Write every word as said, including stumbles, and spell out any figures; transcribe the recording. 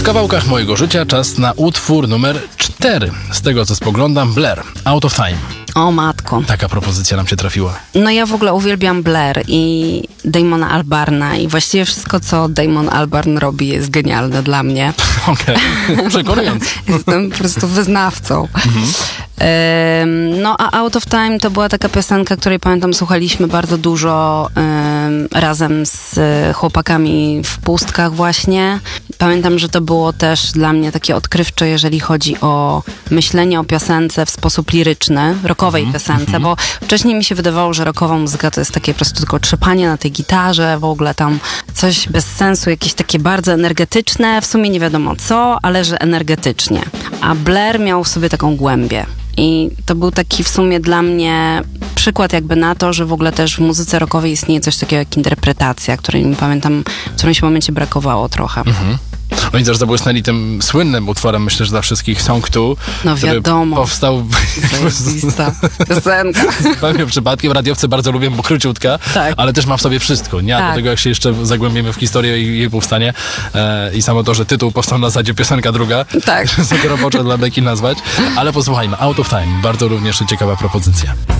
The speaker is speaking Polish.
kawałkach mojego życia czas na utwór numer cztery. Z tego co spoglądam, Blair, Out of Time. O matko. Taka propozycja nam się trafiła. No ja w ogóle uwielbiam Blair i Damona Albarna i właściwie wszystko, co Damon Albarn robi, jest genialne dla mnie. Okej, okay. Przekonując. Jestem po prostu wyznawcą. Mhm. Ym, no a Out of Time to była taka piosenka, której pamiętam słuchaliśmy bardzo dużo ym, razem z chłopakami w Pustkach właśnie. Pamiętam, że to było też dla mnie takie odkrywcze, jeżeli chodzi o myślenie o piosence w sposób liryczny, rockowej mm, piosence, mm. bo wcześniej mi się wydawało, że rockowa muzyka to jest takie po prostu tylko trzepanie na tej gitarze, w ogóle tam coś bez sensu, jakieś takie bardzo energetyczne, w sumie nie wiadomo co, ale że energetycznie. A Blair miał w sobie taką głębię. I to był taki w sumie dla mnie przykład jakby na to, że w ogóle też w muzyce rockowej istnieje coś takiego jak interpretacja, której mi pamiętam w którymś momencie brakowało trochę. Mhm. No i też zabłysnęli tym słynnym utworem, myślę, że dla wszystkich Song two, no który wiadomo. powstał zajebista piosenka. Pewnie przypadkiem, radiowcy bardzo lubią, bo króciutka, tak. ale też ma w sobie wszystko, nie? A tak. do tego jak się jeszcze zagłębimy w historię i jej powstanie e, i samo to, że tytuł powstał na zasadzie piosenka druga, tak. sobie roboczo dla beki nazwać, ale posłuchajmy, Out of Time, bardzo również ciekawa propozycja.